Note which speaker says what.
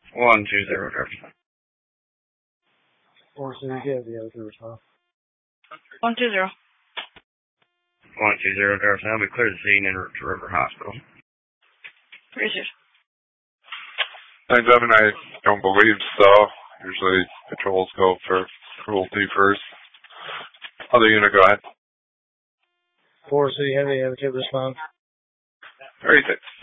Speaker 1: 120 Jefferson.
Speaker 2: 4 City Heavy, yeah, the response.
Speaker 3: 120.
Speaker 1: 120 Jefferson. I'll be clear the scene en route to River Hospital.
Speaker 3: Received.
Speaker 4: Thanks, Evan. I don't believe so. Usually patrols go for cruelty first. Other unit, go ahead.
Speaker 2: 4 City Heavy, have a response.
Speaker 4: 36.